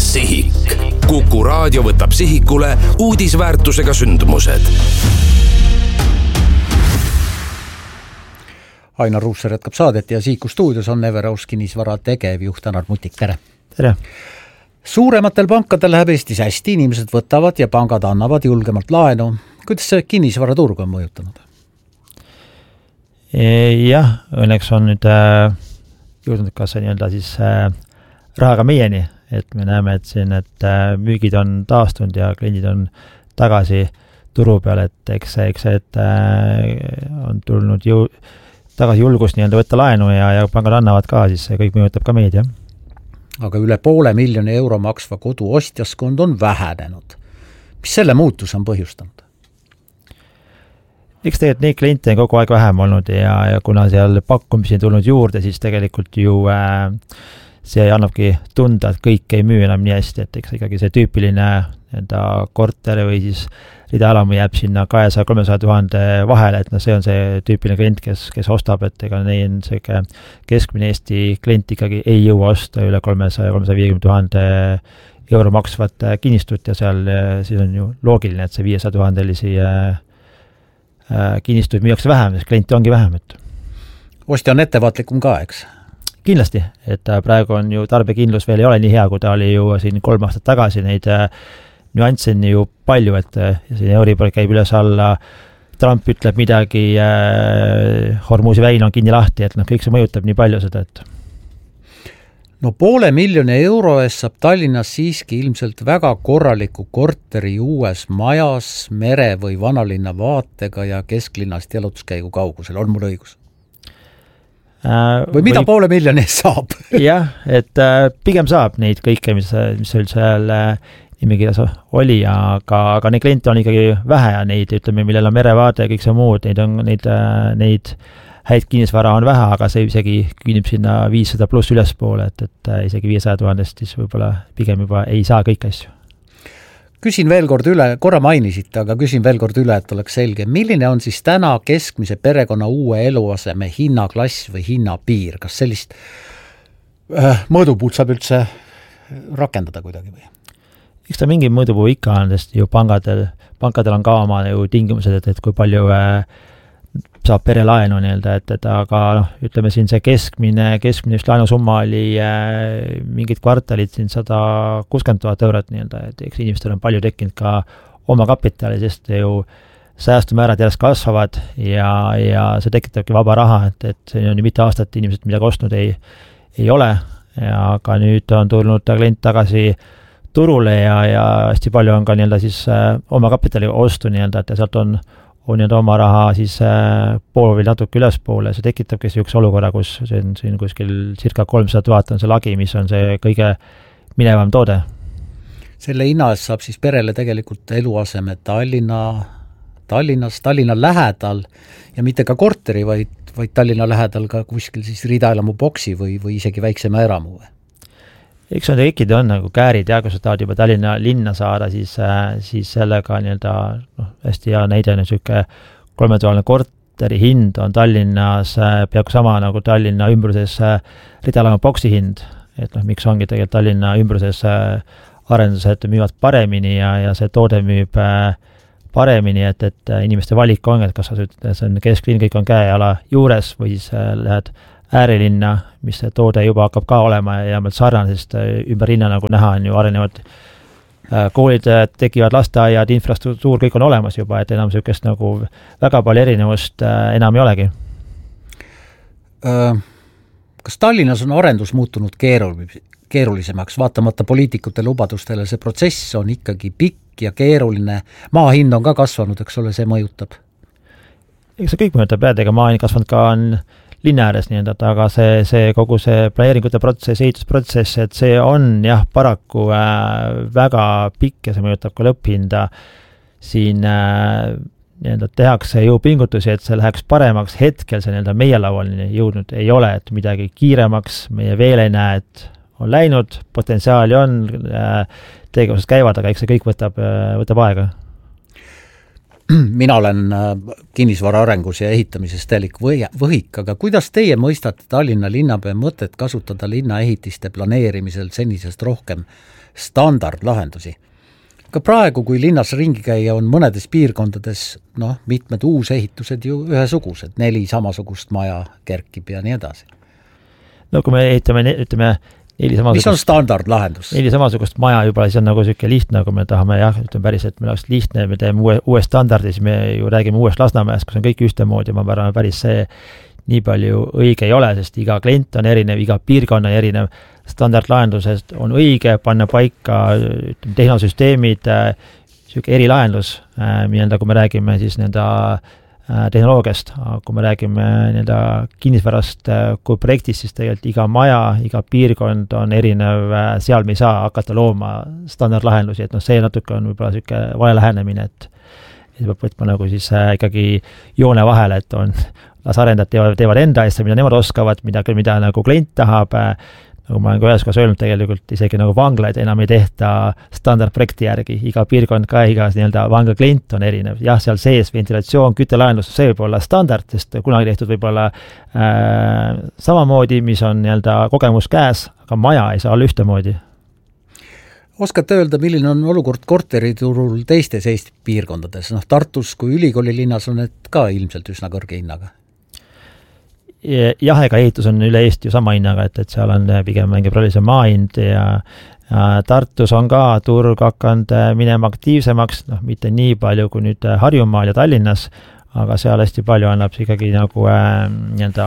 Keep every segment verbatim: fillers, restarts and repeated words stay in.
Sihik. Kuku raadio võtab sihikule uudisväärtusega sündmused. Ainar Ruussaar jätkab saadet ja Sihiku stuudios on Everaus kinnisvara tegevjuht Anar Mutik. Tere! Tere! Suurematel pankadel läheb Eestis hästi, inimesed võtavad ja pangad annavad julgemalt laenu. Kuidas see kinnisvaraturg on mõjutanud? Jah, õnneks on nüüd äh, jõudnud ka see nii-öelda siis äh, rahaga meieni, et me näeme, et siin, et äh, müügid on taastunud ja kliendid on tagasi turu peal, et eks see, eks see, et äh, on tulnud ju tagasi julgust nii-öelda võtta laenu ja, ja pangad annavad ka, siis see kõik mõjutab ka meid, jah. Aga üle poole miljoni euro maksva kodu ostjaskond on vähenenud. Mis selle muutus on põhjustanud? Eks tegelikult neid kliente on kogu aeg vähem olnud ja, ja kuna seal pakkumisi on tulnud juurde, siis tegelikult ju äh, see annabki tunda, et kõik ei müü enam nii hästi, et eks ikkagi see tüüpiline enda korter või siis ridaalamu jääb sinna kahesaja kolmesaja tuhande vahele, et no see on see tüüpiline klient, kes, kes ostab, et ega neil on see keskmine Eesti klient ikkagi ei jõua osta üle kolmesaja kolmesaja viiekümne tuhande euro maksvat kinnistut ja seal siis on ju loogiline, et see viiesaja tuhandelisi kinnistuid müüakse vähem, sest klienti ongi vähem. Et. Ostja on ettevaatlikum ka, eks? Kindlasti, et praegu on ju tarbekindlus veel ei ole nii hea, kui ta oli ju siin kolm aastat tagasi, neid nüansse on ju palju, et siin Euribor käib üles alla, Trump ütleb midagi, Hormuzi väin on kinni lahti, et noh, kõik see mõjutab nii palju seda, et no poole miljoni euro eest saab Tallinnas siiski ilmselt väga korraliku korteri uues majas, mere või vanalinna vaatega ja kesklinnast jalutuskäigu kaugusel. On mul õigus? Äh, või mida või... poole miljoni eest saab? Jah, et äh, pigem saab neid kõike, mis, mis üldse seal äh, nimekirjas oli, aga, aga neid kliente on ikkagi vähe ja neid, ütleme, millel on merevaade ja kõik see muud, neid on neid, äh, neid häid kinnisvara on vähe, aga see isegi küünib sinna viissada pluss ülespoole, et, et isegi viiesaja tuhandest siis võib-olla pigem juba ei saa kõik asju. Küsin veel kord üle, korra mainisite, aga küsin veel kord üle, et oleks selge. Milline on siis täna keskmise perekonna uue eluaseme hinnaklass või hinnapiir? Kas sellist äh, mõõdupuud saab üldse rakendada kuidagi või? Eks ta mingi mõõdupuu ikka on, sest ju pangadel, pankadel on ka oma ju tingimused, et, et kui palju äh, saab pere laenu nii-öelda, et, et aga noh, ütleme siin see keskmine, keskmine just laenusumma oli äh, mingid kvartalid siin sada kuuskümmend tuhat eurot nii-öelda, et eks inimestel on palju tekkinud ka oma kapitali, sest ju säästumäärad järjest kasvavad ja, ja see tekitabki vaba raha, et, et see on ju mitte aastat inimesed midagi ostnud ei, ei ole, ja, aga nüüd on tulnud klient tagasi turule ja, ja hästi palju on ka nii-öelda siis äh, oma kapitali ostu nii-öelda, et sealt on on nüüd oma raha siis äh, pool või natuke ülespoole, see tekitabki üks olukorra, kus see on siin kuskil circa kolmsada tuhat on see lagi, mis on see kõige minevam toode. Selle hinnas saab siis perele tegelikult eluaseme Tallinna, Tallinnas, Tallinna lähedal ja mitte ka korteri, vaid, vaid Tallinna lähedal ka kuskil siis ridaelamu boksi või, või isegi väiksema eramu. Eks on tekid on nagu käärid ja kui sa tahad juba Tallinna linna saada, siis, siis sellega nii-öelda noh, hästi hea näide on niisugune kolmetuhaline korteri hind on Tallinnas peaaegu sama nagu Tallinna ümbruses ridalamu boksi hind, et noh, miks ongi tegelikult Tallinna ümbruses arendused müüvad paremini ja, ja see toode müüb paremini, et, et inimeste valik on, et kas sa see on kesklinn, kõik on käeala juures või siis lähed äärelinna, mis see toode juba hakkab ka olema ja meil sarnane, sest ümber linna nagu näha on ju arenevad koolid, tekivad lasteaiad, infrastruktuur, kõik on olemas juba, et enam niisugust nagu väga palju erinevust enam ei olegi. Kas Tallinnas on arendus muutunud keerulisemaks? Vaatamata poliitikute lubadustele see protsess on ikkagi pikk ja keeruline. Maa hind on ka kasvanud, eks ole, see mõjutab? Eks see kõik mõjutab, ega maa hind kasvanud ka on linna ääres nii-öelda, aga see, see kogu see planeeringute protsess, ehitusprotsess, et see on jah, paraku äh, väga pikk ja see mõjutab ka lõpphinda. Siin äh, nii-öelda tehakse ju pingutusi, et see läheks paremaks, hetkel see nii-öelda meie laualine jõudnud ei ole, et midagi kiiremaks, meie veel ei näe, et on läinud, potentsiaali on, äh, tegevused käivad, aga eks see kõik võtab, äh, võtab aega. mina olen kinnisvara arengus ja ehitamises täielik võhik, aga kuidas teie mõistate Tallinna linnapea mõtet kasutada linnaehitiste planeerimisel senisest rohkem standardlahendusi? Ka praegu, kui linnas ringi käia, on mõnedes piirkondades noh, mitmed uusehitused ju ühesugused, neli samasugust maja kerkib ja nii edasi. No kui me ehitame, ütleme, mis on standardlahendus? Neli samasugust maja juba, siis on nagu selline lihtne, kui me tahame, jah, ütleme päris, et meil oleks lihtne, me teeme uue, uue standardi, siis me ju räägime uuest Lasnamäest, kus on kõik ühtemoodi, ma arvan, päris see nii palju õige ei ole, sest iga klient on erinev, iga piirkonna on erinev, standardlahendusest on õige panna paika ütleme, tehnosüsteemid, selline erilahendus, nii-öelda, kui me räägime siis nende tehnoloogiast, kui me räägime nii-öelda kinnisvarast kui projektist, siis tegelikult iga maja, iga piirkond on erinev, seal me ei saa hakata looma standardlahendusi, et noh, see natuke on võib-olla selline vale lähenemine, et et peab võtma nagu siis ikkagi joone vahele, et on, las arendajad teevad, teevad enda eest, mida nemad oskavad, mida, mida nagu klient tahab, nagu ma olen ka ühes kohas öelnud, tegelikult isegi nagu vanglaid enam ei tehta standardprojekti järgi, iga piirkond ka, iga nii-öelda vangla klient on erinev, jah, seal sees ventilatsioon, küttelahendus, see võib olla standard, sest kunagi tehtud võib olla äh, samamoodi, mis on nii-öelda kogemus käes, aga maja ei saa olla ühtemoodi. Oskate öelda, milline on olukord korteriturul teistes Eesti piirkondades? Noh, Tartus kui ülikooli linnas on need ka ilmselt üsna kõrge hinnaga. Jah, ega ehitus on üle Eesti ju sama hinnaga, et, et seal on pigem mängib rolli see maahind ja, ja Tartus on ka turg hakanud minema aktiivsemaks, noh, mitte nii palju kui nüüd Harjumaal ja Tallinnas, aga seal hästi palju annab ikkagi nagu äh, nii-öelda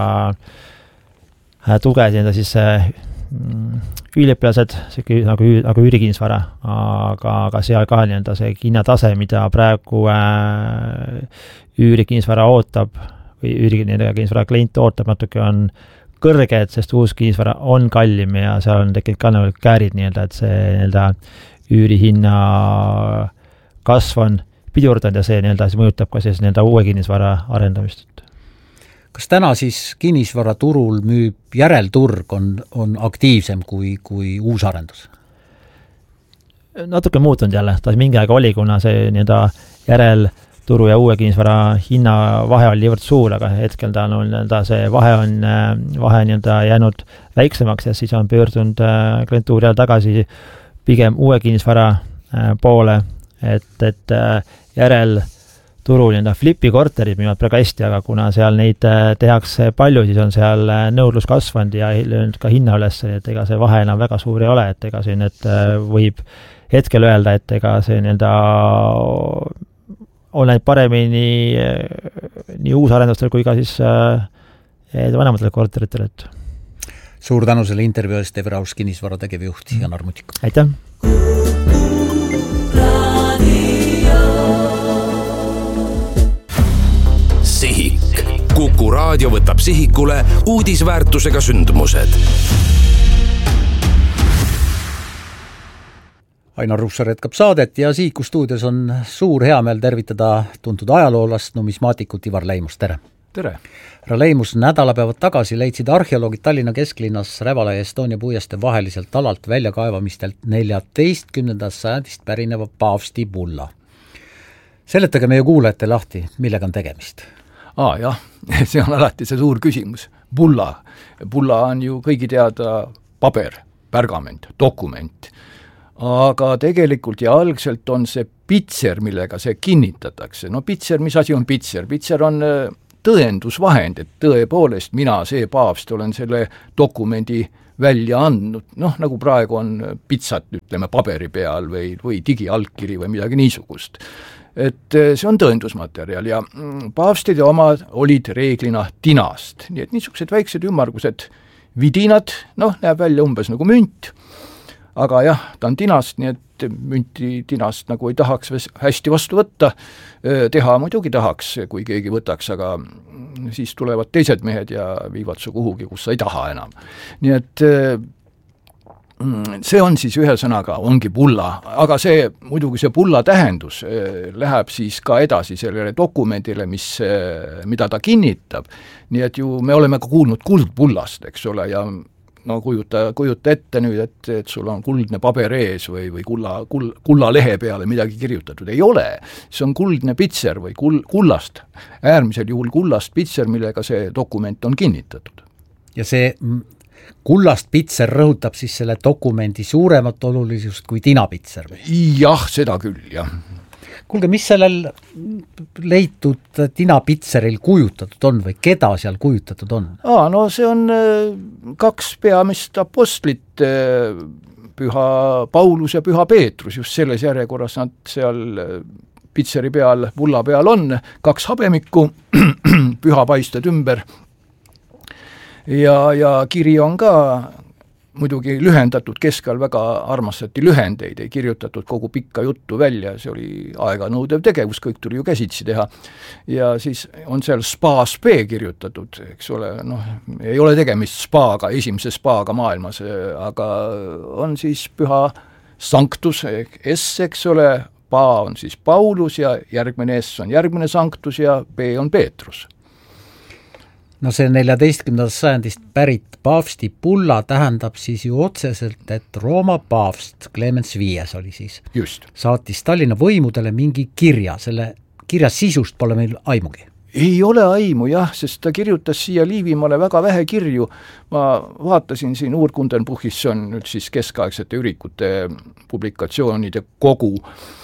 äh, tuge nii-öelda siis äh, üliõpilased, nagu, nagu üürikinnisvara, aga, aga seal ka nii-öelda see hinnatase, mida praegu äh, üürikinnisvara ootab, või üürikinnisvara klient ootab natuke on kõrge, et sest uus kinnisvara on kallim ja seal on tekkinud ka nagu käärid nii-öelda, et see nii-öelda üürihinna kasv on pidurdanud ja see nii-öelda siis mõjutab ka siis nii-öelda uue kinnisvara arendamist. Kas täna siis kinnisvaraturul müüb järelturg on, on aktiivsem kui, kui uus arendus? Natuke muutunud jälle, ta mingi aeg oli, kuna see nii-öelda järel turu ja uue kinnisvara hinna vahe oli niivõrd suur, aga hetkel ta on nii-öelda see vahe on vahe nii-öelda jäänud väiksemaks ja siis on pöördunud klientuur jälle tagasi pigem uue kinnisvara poole, et, et järel turu nii-öelda flipi korterid müüvad praegu hästi, aga kuna seal neid tehakse palju, siis on seal nõudlus kasvanud ja ka hinna üles, et ega see vahe enam väga suur ei ole, et ega siin et võib hetkel öelda, et ega see nii-öelda on läinud paremini nii uusarendustel kui ka siis äh, vanematel korteritel. Et. Suur tänu selle intervjuu eest, Everaus kinnisvara tegevjuht Janar Mutik. Aitäh! Sihik. Kuku raadio võtab sihikule uudisväärtusega sündmused. Ainar Russar jätkab saadet ja Sihiku stuudios on suur heameel tervitada tuntud ajaloolast, numismaatikut Ivar Leimust. Tere! Tere! Härra Leimus, nädalapäevad tagasi leidsid arheoloogid Tallinna kesklinnas Rävala ja Estonia puieste vaheliselt alalt väljakaevamistelt neljateistkümnendast sajandist pärineva paavsti bulla. Seletage meie kuulajate lahti, millega on tegemist? Aa, jah, see on alati see suur küsimus. Bulla. Bulla on ju kõigi teada paber, pergament, dokument. Aga tegelikult ja algselt on see pitser, millega see kinnitatakse. No pitser, mis asi on pitser? Pitser on tõendusvahend, et tõepoolest mina, see paavst, olen selle dokumendi välja andnud. Noh, nagu praegu on pitsat, ütleme, paberi peal või, või digialkiri või midagi niisugust. Et see on tõendusmaterjal ja paavstide omad olid reeglina tinast. Nii et niisugused väiksed ümmargused vidinad, noh, näeb välja umbes nagu münt. Aga jah, ta on tinast, nii et münti tinast nagu ei tahaks hästi vastu võtta. Teha muidugi tahaks, kui keegi võtaks, aga siis tulevad teised mehed ja viivad su kuhugi, kus sa ei taha enam. Nii et see on siis ühe sõnaga, ongi bulla, aga see, muidugi see bulla tähendus läheb siis ka edasi sellele dokumendile, mis, mida ta kinnitab. Nii et ju me oleme ka kuulnud kuldbullast, eks ole, ja no kujuta, kujuta ette nüüd, et, et sul on kuldne paber ees või, või kulla, kull, kullalehe peale midagi kirjutatud. Ei ole. See on kuldne pitser või kull, kullast, äärmisel juhul kullast pitser, millega see dokument on kinnitatud. Ja see kullast pitser rõhutab siis selle dokumendi suuremat olulisust kui tinapitser? Jah, seda küll, jah. Kuulge, mis sellel leitud tinapitseril kujutatud on või keda seal kujutatud on? Aa, no see on kaks peamist apostlit, püha Paulus ja püha Peetrus, just selles järjekorras nad seal pitseri peal, pulla peal on, kaks habemikku, püha paisted ümber ja, ja kiri on ka muidugi lühendatud, keskajal väga armastati lühendeid, ei kirjutatud kogu pikka juttu välja, see oli aeganõudev tegevus, kõik tuli ju käsitsi teha. Ja siis on seal spaas B kirjutatud, eks ole, noh, ei ole tegemist spaaga, esimese spaaga maailmas, aga on siis püha sanctus S, eks ole, pa on siis Paulus ja järgmine S on järgmine sanctus ja B on Peetrus. No see neljateistkümnendast sajandist pärit paavsti pulla tähendab siis ju otseselt, et Rooma paavst Clemens viies oli siis. Just. Saatis Tallinna võimudele mingi kirja, selle kirja sisust pole meil aimugi. Ei ole aimu, jah, sest ta kirjutas siia Liivimaale väga vähe kirju. Ma vaatasin siin Urkundenbuchis, see on nüüd siis keskaegsete ürikute publikatsioonide kogu,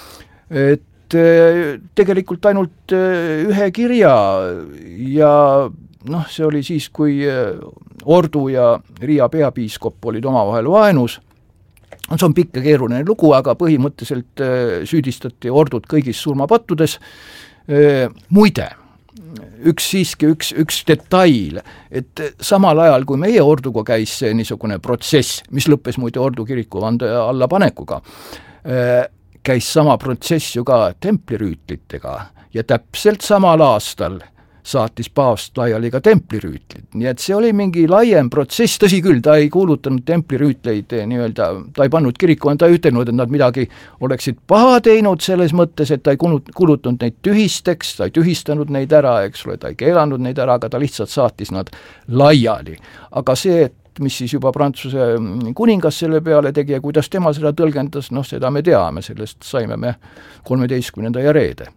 et tegelikult ainult ühe kirja ja noh, see oli siis, kui Ordu ja Riia peapiiskop olid omavahel vaenus. See on pikk ja keeruline lugu, aga põhimõtteliselt süüdistati Ordut kõigis surmapattudes. Muide, üks siiski, üks, üks detail, et samal ajal, kui meie Orduga käis see niisugune protsess, mis lõppes muide Ordu kiriku vande alla panekuga, käis sama protsess ju ka templirüütlitega ja täpselt samal aastal saatis paavst laiali ka templirüütlid. Nii et see oli mingi laiem protsess, tõsi küll, ta ei kuulutanud templirüütleid nii-öelda, ta ei pannud kiriku, ta ei ütelnud, et nad midagi oleksid paha teinud selles mõttes, et ta ei kuulutanud neid tühisteks, ta ei tühistanud neid ära, eks ole, ta ei keelanud neid ära, aga ta lihtsalt saatis nad laiali. Aga see, et mis siis juba Prantsuse kuningas selle peale tegi ja kuidas tema seda tõlgendas, noh, seda me teame, sellest saime me kolmeteistkümnenda ja reede.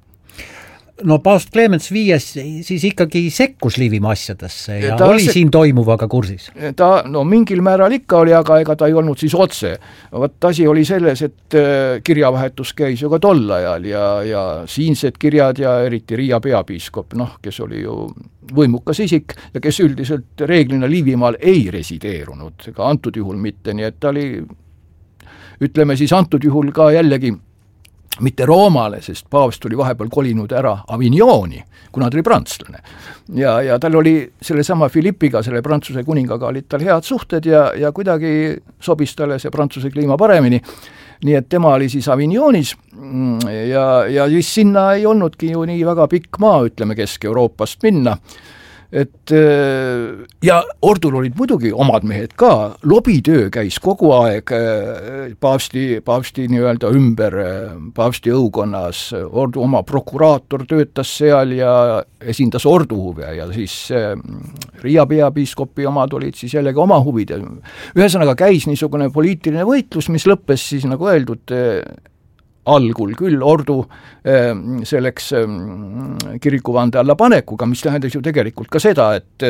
No paavst Clemens viies siis ikkagi sekkus Liivimaa asjadesse ja ta oli se- siin toimuvaga kursis? Ta, no mingil määral ikka oli, aga ega ta ei olnud siis otse. Võt asi oli selles, et kirjavahetus käis ju ka tol ajal ja, ja siinsed kirjad ja eriti Riia peapiiskop, noh, kes oli ju võimukas isik ja kes üldiselt reeglina Liivimaal ei resideerunud, ega antud juhul mitte, nii et ta oli, ütleme siis antud juhul ka jällegi mitte Roomale, sest paavst oli vahepeal kolinud ära Avignoni, kuna ta oli prantslane. Ja, ja tal oli selle sama Philippiga, selle prantsuse kuningaga olid tal head suhted ja, ja kuidagi sobis talle see prantsuse kliima paremini. Nii et tema oli siis Avignonis ja, ja siis sinna ei olnudki ju nii väga pikk maa, ütleme Kesk-Euroopast minna. Et ja Ordul olid muidugi omad mehed ka, lobitöö käis kogu aeg paavsti, paavsti nii-öelda ümber, paavsti õukonnas, Ordu oma prokuraator töötas seal ja esindas Ordu huve ja siis Riia peapiiskopi omad olid siis jällegi oma huvid. Ühesõnaga käis niisugune poliitiline võitlus, mis lõppes siis nagu öeldud algul küll Ordu selleks kirikuvande alla panekuga, mis tähendas ju tegelikult ka seda, et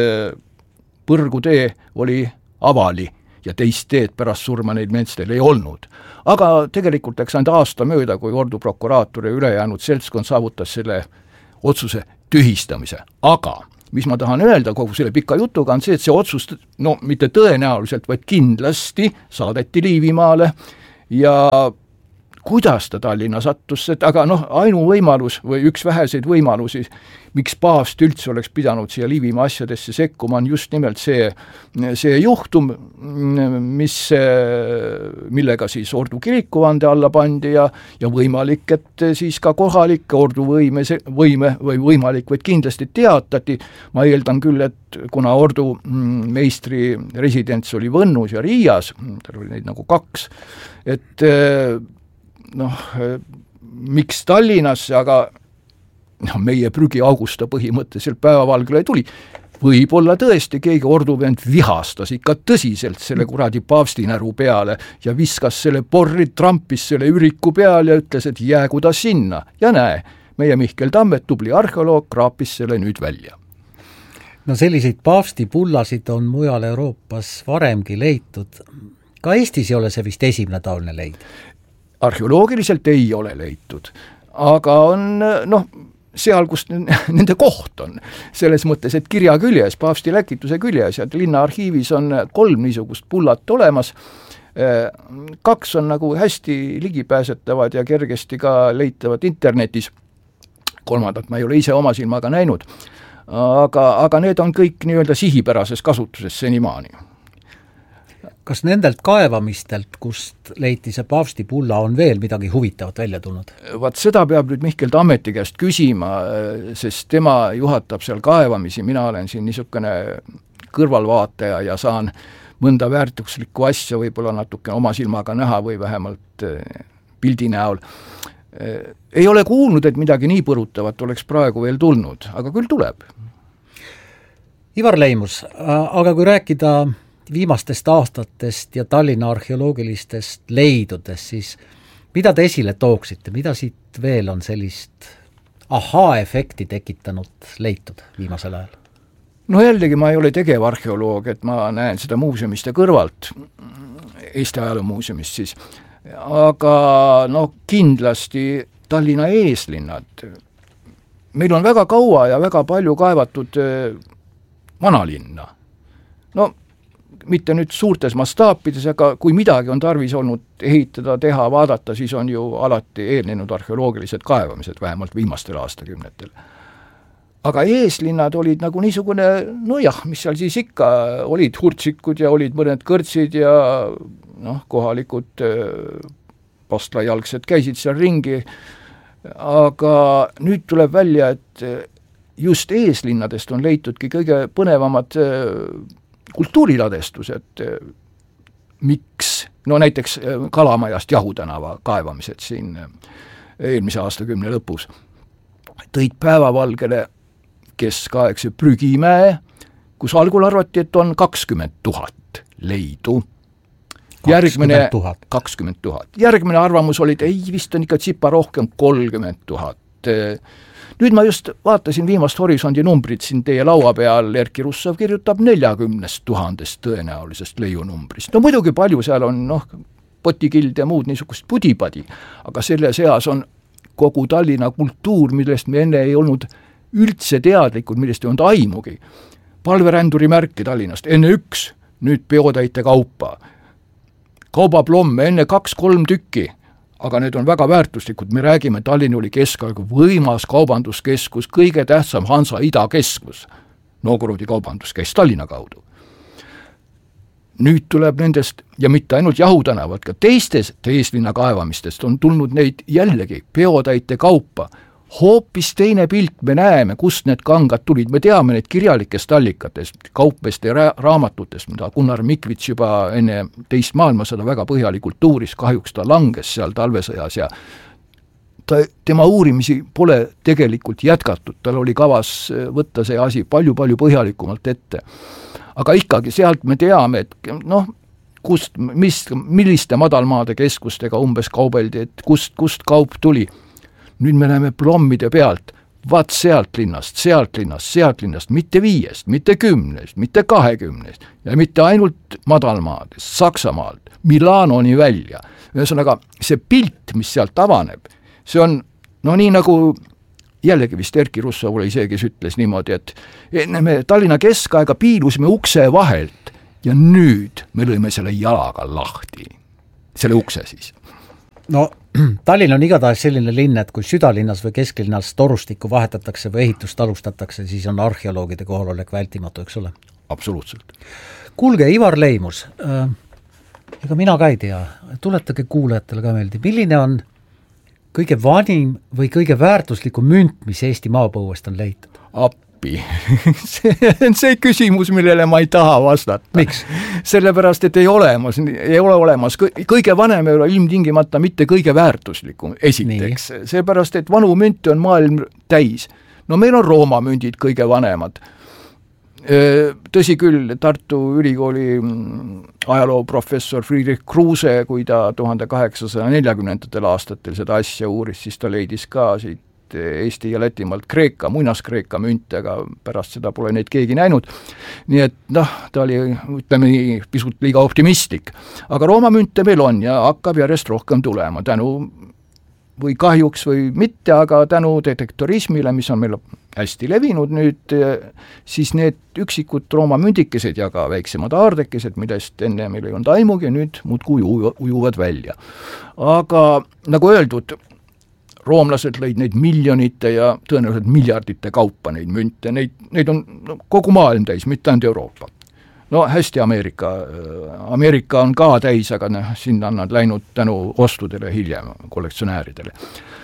põrgutee oli avali ja teist teed pärast surma neid meestel ei olnud. Aga tegelikult läks ainult aasta mööda, kui Ordu prokuraator ja ülejäänud seltskond saavutas selle otsuse tühistamise. Aga mis ma tahan öelda kogu selle pika jutuga on see, et see otsus, no mitte tõenäoliselt, vaid kindlasti saadeti Liivimaale ja kuidas ta Tallinna sattus, aga noh, ainu võimalus või üks väheseid võimalusi, miks paavst üldse oleks pidanud siia Liivimaa asjadesse sekkuma, on just nimelt see, see juhtum, mis, millega siis Ordu kirikuvande alla pandi ja, ja võimalik, et siis ka kohalik Ordu võime, võime või võimalik, vaid kindlasti teatati. Ma eeldan küll, et kuna Ordu meistri residents oli Võnnus ja Riias, tal oli neid nagu kaks, et noh, miks Tallinnasse, aga no, meie prügiaugusta põhimõtteliselt päevavalgele tuli. võib-olla tõesti keegi orduvend vihastas ikka tõsiselt selle kuradi paavstinäru peale ja viskas selle porri, trampis selle üriku peal ja ütles, et jäägu ta sinna. Ja näe, meie Mihkel Tammet, tubli arheoloog, kraapis selle nüüd välja. No selliseid paavstipullasid on mujal Euroopas varemgi leitud. Ka Eestis ei ole see vist esimene taoline leid? Arheoloogiliselt ei ole leitud, aga on noh, seal, kus nende koht on. Selles mõttes, et kirja küljes, paavsti läkituse küljes ja linna arhiivis on kolm niisugust pullat olemas. Kaks on nagu hästi ligipääsetavad ja kergesti ka leitavad internetis. Kolmandat ma ei ole ise oma silmaga näinud. Aga, aga need on kõik nii-öelda sihipärases kasutuses senimaani. Kas nendelt kaevamistelt, kust leiti see paavstipulla, on veel midagi huvitavat välja tulnud? Vaat seda peab nüüd Mihkel Tammeti käest küsima, sest tema juhatab seal kaevamisi, mina olen siin niisugune kõrvalvaataja ja saan mõnda väärtuslikku asja võib-olla natuke oma silmaga näha või vähemalt pildi näol. Ei ole kuulnud, et midagi nii põrutavat oleks praegu veel tulnud, aga küll tuleb. Ivar Leimus, aga kui rääkida viimastest aastatest ja Tallinna arheoloogilistest leidudest, siis mida te esile tooksite, mida siit veel on sellist ahaa-efekti tekitanud leitud viimasel ajal? No jällegi ma ei ole tegev arheoloog, et ma näen seda muuseumiste kõrvalt, Eesti ajaloomuuseumist siis, aga no kindlasti Tallinna eeslinnad. Meil on väga kaua ja väga palju kaevatud vanalinna. No mitte nüüd suurtes mastaapides, aga kui midagi on tarvis olnud ehitada, teha, vaadata, siis on ju alati eelnenud arheoloogilised kaevamised, vähemalt viimastel aastakümnetel. Aga eeslinnad olid nagu niisugune, no jah, mis seal siis ikka, olid hurtsikud ja olid mõned kõrtsid ja noh, kohalikud postlajalgsed käisid seal ringi, aga nüüd tuleb välja, et just eeslinnadest on leitudki kõige põnevamad kultuuriladestused, miks, no näiteks Kalamajast Jahutänava kaevamised siin eelmise aastakümne lõpus, tõid päevavalgele keskaegse Prügimäe, kus algul arvati, et on kakskümmend tuhat leidu. Järgmine, kakskümmend tuhat. Järgmine arvamus oli, et ei, vist on ikka tsipa rohkem kolmkümmend tuhat. Nüüd ma just vaatasin viimast horisondi numbrit siin teie laua peal, Erki Russov kirjutab neljakümnest tuhandest tõenäolisest leiunumbrist. No muidugi palju seal on, noh, potikild ja muud niisugust pudipadi, aga selle seas on kogu Tallinna kultuur, millest me enne ei olnud üldse teadlikud, millest ei olnud aimugi. Palveränduri märki Tallinnast, enne üks, nüüd peotäite kaupa. Kaubaplomme, enne kaks-kolm tükki, aga need on väga väärtuslikud, me räägime, Tallinn oli keskaegu võimas kaubanduskeskus, kõige tähtsam Hansa idakeskus, Novgorodi kaubandus käis Tallinna kaudu. Nüüd tuleb nendest, ja mitte ainult Jahutänavad, ka teistes eeslinna kaevamistest on tulnud neid jällegi peotäite kaupa. Hoopis teine pilt me näeme, kust need kangad tulid, me teame need kirjalikest allikatest, kaupmeeste ra- raamatutest, mida Gunnar Mikvits juba enne teist maailmasõda väga põhjalikult uuris, kahjuks ta langes seal talvesõjas ja ta, tema uurimisi pole tegelikult jätkatud, tal oli kavas võtta see asi palju-palju põhjalikumalt ette. Aga ikkagi sealt me teame, et noh, kust, mis, milliste madalmaade keskustega umbes kaubeldi, et kust, kust kaup tuli. Nüüd me näeme plommide pealt, vaat sealt linnast, sealt linnast, sealt linnast, mitte viiest, mitte kümnest, mitte kahekümnest ja mitte ainult madalmaadest, Saksamaalt, Milanoni välja. Ühesõnaga, see pilt, mis sealt avaneb, see on, no nii nagu jällegi vist Erki Russov oli see, kes ütles niimoodi, et enne me Tallinna keskaega piilusime ukse vahelt ja nüüd me lõime selle jalaga lahti, selle ukse siis. No Tallinn on igatahes selline linn, et kui südalinnas või kesklinnas torustikku vahetatakse või ehitust alustatakse, siis on arheoloogide kohalolek vältimatu, eks ole? Absoluutselt. Kuulge, Ivar Leimus, äh, ega mina ka ei tea, tuletage kuulajatele ka meeldi, milline on kõige vanim või kõige väärtuslikum münt, mis Eesti maapõuest on leitud? Appi. see on see küsimus, millele ma ei taha vastata. Miks? Sellepärast, et ei olemas, ei ole olemas, kõige vanem ei ole ilmtingimata mitte kõige väärtuslikum esiteks. Nii. Seepärast, et vanu münte on maailm täis. No meil on Rooma mündid kõige vanemad. Tõsi küll, Tartu Ülikooli ajalooprofessor Friedrich Kruse, kui ta tuhande kaheksasaja neljakümnendatel aastatel seda asja uuris, siis ta leidis ka siit Eesti ja Lätimaalt Kreeka, muinaskreeka münte, aga pärast seda pole neid keegi näinud. Nii et noh, ta oli, ütleme nii, pisut liiga optimistlik. Aga Rooma münte meil on ja hakkab järjest rohkem tulema tänu või kahjuks või mitte, aga tänu detektorismile, mis on meil hästi levinud nüüd, siis need üksikud Rooma mündikesed ja ka väiksemad aardekesed, millest enne meil ei olnud aimugi, nüüd muudkui ujuvad välja. Aga nagu öeldud, roomlased lõid neid miljonite ja tõenäoliselt miljardite kaupa neid münte, neid, neid on kogu maailm täis, mitte ainult Euroopa. No hästi Ameerika, Ameerika on ka täis, aga noh, sinna on nad läinud tänu ostudele hiljem, kollektsionääridele.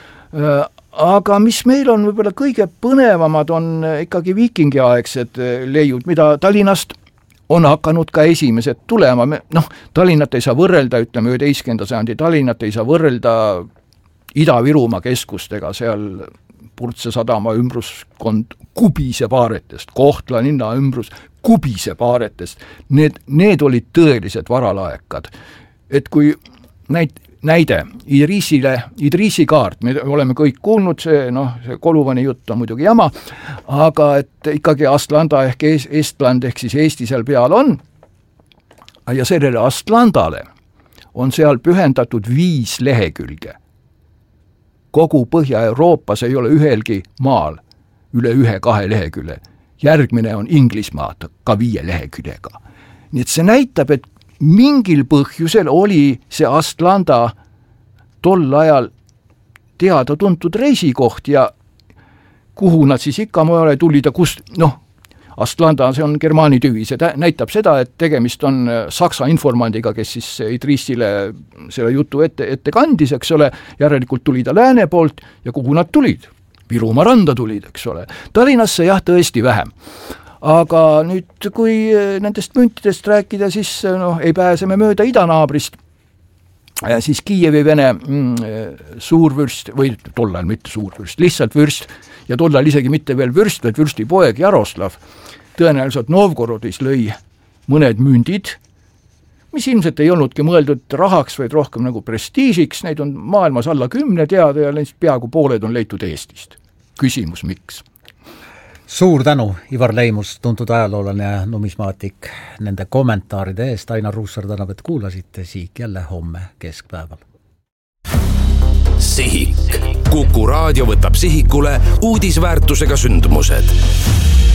Aga mis meil on võib-olla kõige põnevamad on ikkagi viikingiaegsed leiud, mida Tallinnast on hakanud ka esimesed tulema. Noh, Tallinnat ei saa võrrelda, ütleme üheteistkümnenda sajandi Tallinnat ei saa võrrelda Ida-Virumaa keskustega, seal Purtse sadama ümbruskond kubise paaretest, Kohtla linna ümbrus kubise paaretest, need, need olid tõelised varalaekad. Et kui näit, näide, Idriisile, Idriisi kaart, me oleme kõik kuulnud, see, noh, see Koluvani jutt on muidugi jama, aga et ikkagi Astlanda ehk Estland ehk siis Eesti seal peal on, ja sellele Astlandale on seal pühendatud viis lehekülge. Kogu Põhja-Euroopas ei ole ühelgi maal üle ühe-kahe lehekülje. Järgmine on Inglismaad ka viie leheküljega. Nii et see näitab, et mingil põhjusel oli see Astlanda tol ajal teada-tuntud reisikoht ja kuhu nad siis ikka mujale tulid ja kust, noh, Astlanda, see on Germaani tüvi, see näitab seda, et tegemist on Saksa informandiga, kes siis Idriisile selle jutu ette, ette kandis, eks ole, järelikult tuli ta lääne poolt ja kuhu nad tulid? Virumaa randa tulid, eks ole. Tallinnasse jah, tõesti vähem. Aga nüüd, kui nendest müntidest rääkida, siis noh, ei pääseme mööda idanaabrist. Ja siis Kiievi Vene mm, suurvürst, või tollal mitte suurvürst, lihtsalt vürst, ja tollal isegi mitte veel vürst, vaid vürsti poeg Jaroslav tõenäoliselt Novgorodis lõi mõned mündid, mis ilmselt ei olnudki mõeldud rahaks, vaid rohkem nagu prestiižiks, neid on maailmas alla kümne teada ja peaaegu pooled on leitud Eestist. Küsimus, miks? Suur tänu, Ivar Leimus, tuntud ajaloolane ja numismaatik, nende kommentaaride eest. Ainar Ruussaar tänab, et kuulasite, Siik jälle homme keskpäeval. Sihik. Kuku raadio võtab sihikule uudisväärtusega sündmused.